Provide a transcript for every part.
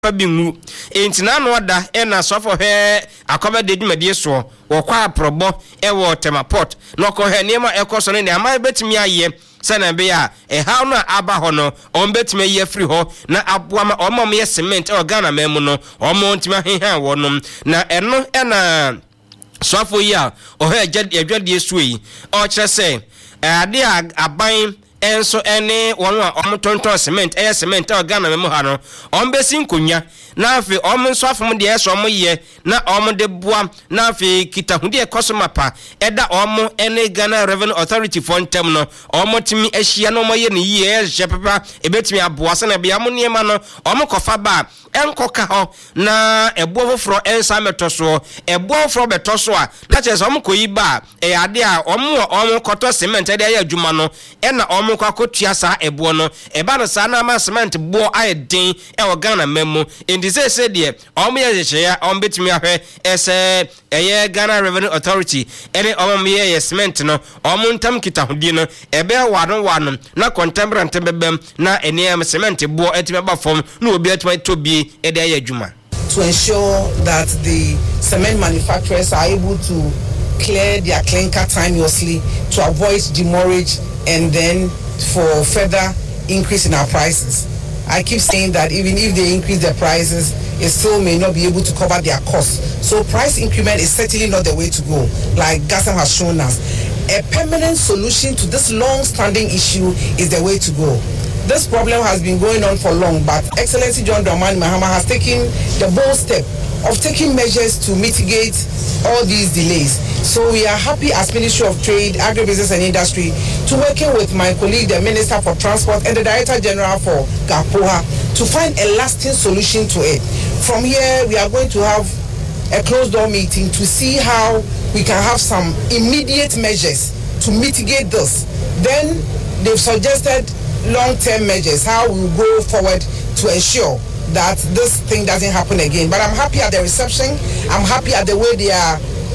bingu entina no da na sofo he akoba de dwumade so wo kwa probo wo temaport no ko he niema ekoso ne ama betimi aye sana be ya ha no aba ho no on betimi aye free ho na aboa ma omom ye cement Ghana memu no omom ntima heha wo no na eno na sofo ya o he adwade suyi o kire se ade aban enso ene wonu a omotonton cement cement Ghana memu ha no ombesi nkonya na afi nso afom de eso ye na de boa na afi kitahude ekoso mapa eda ene Ghana Revenue Authority for ntem no timi ahia no ye ne ye jepepa ebetimi aboa se na bia mo niema no kofa ba enkoka ho na ebo foforo ensa metoso ebo foforo betoso a na chese koyi ba ade a koto cement ade ya adwuma no na kwakotua sa ebo no eba no sa na ma cement bo ayedin Ghana memu ndise se de ye cheya betimi ahwe ese Ghana Revenue Authority ene ye cement no ntam kitahudi no ebe wano na contemporary bebem na ene cement bo etime ba fom na obi etime tobi ede ya adwuma to ensure that the cement manufacturers are able to clear their clinker timeously to avoid demurrage and then for further increase in our prices. I keep saying that even if they increase their prices, it still may not be able to cover their costs. So price increment is certainly not the way to go, like Gassam has shown us. A permanent solution to this long-standing issue is the way to go. This problem has been going on for long, but Excellency John Dramani Mahama has taken the bold step of taking measures to mitigate all these delays. So we are happy as Ministry of Trade, Agribusiness and Industry to working with my colleague, the Minister for Transport and the Director General for GAPOHA to find a lasting solution to it. From here, we are going to have a closed-door meeting to see how we can have some immediate measures to mitigate this. Then they've suggested long-term measures, how we will go forward to ensure that this thing doesn't happen again. But I'm happy at the reception. I'm happy at the way they are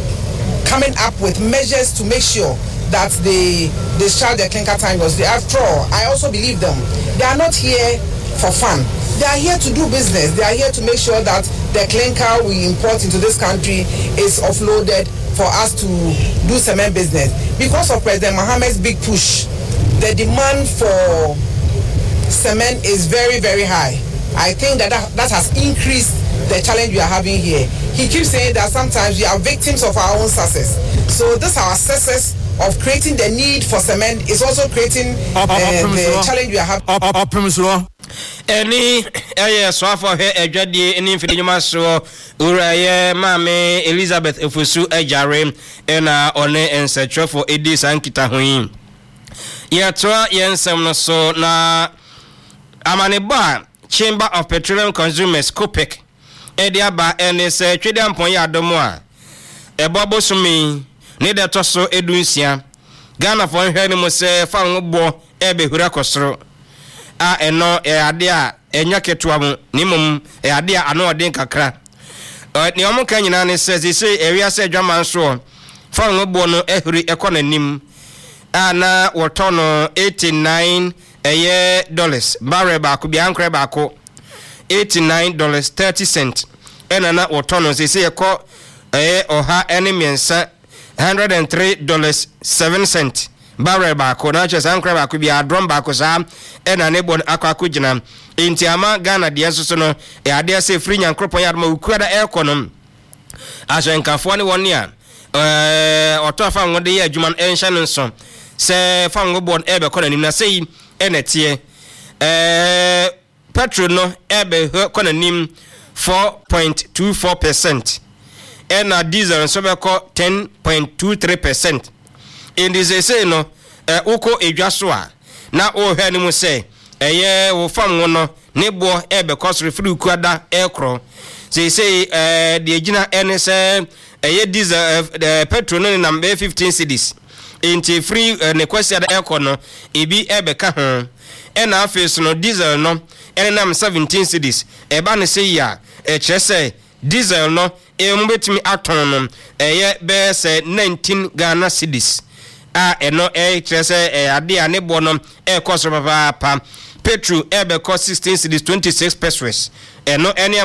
coming up with measures to make sure that they discharge their clinker timeously. After all, I also believe them. They are not here for fun. They are here to do business. They are here to make sure that the clinker we import into this country is offloaded for us to do cement business. Because of President Mohammed's big push, the demand for cement is very, very high. I think that has increased the challenge we are having here. He keeps saying that sometimes we are victims of our own success. So this our success of creating the need for cement is also creating the challenge we are having. Any so for her adwade any fidima so uraye mame Elizabeth Efusu ejare na one ensetre for edis ankita hoyin ye toa yensem no so na amaneba Chamber of Petroleum Consumers COPEC ediaba ene se twede ampon ya adomo a ebobo sumi ne de toso edunsia Ghana for hwe ni mo se fa ngbo ebehura kosoro a eno ade a enya ketua mu nimum ade a ano odin kakra ni omo kan nyina ne se area se dwaman so fa ngbo no ehuri ekonanim na wotono 89 dollars barrel baako bi ankre baako $89.30 na wotono se yeko oha enemiensa $103.07 barrel baako na chese ankre baako bi adrom baako sa na ne bon akwa gina entiama Ghana de so no ade se free nyankropon ya ma ukuada econom ajenkafo ne woni a otofa ngode ye adwuma enhya no so se fa ngobon ebe kona nim na sei enetie petrol no ebe kona nim 4.24% na diesel so be ko 10.23%. in this say no uko edwaso a na o hwe ni mu se wo fam no ne bo ebe ko so free kuada ekro say the agina ene se diesel petrol no na 15 cedis inti free ne kwesi ada ekono ebi ebeka ho na afeso no diesel no ene nam 17 cedis eba ne se ya chese diesel no mbetimi aton no be se 19 Ghana cedis eno chese ade ane bo no koso papa petrol ebe ko 16 cedis 26 pesos ɛno ɛne